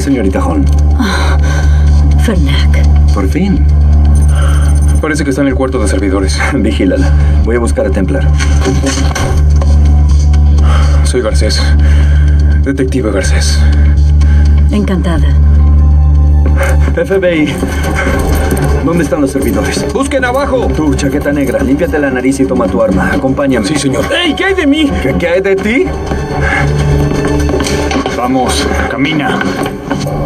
señorita Hall? Fernac. Por fin. Parece que está en el cuarto de servidores. Vigílala. Voy a buscar a Templar. Soy Garcés. Detective Garcés. Encantada. FBI. ¿Dónde están los servidores? ¡Busquen abajo! Tú, chaqueta negra, límpiate la nariz y toma tu arma. Acompáñame. Sí, señor. ¡Ey! ¿Qué hay de mí? ¿Qué hay de ti? Vamos, camina.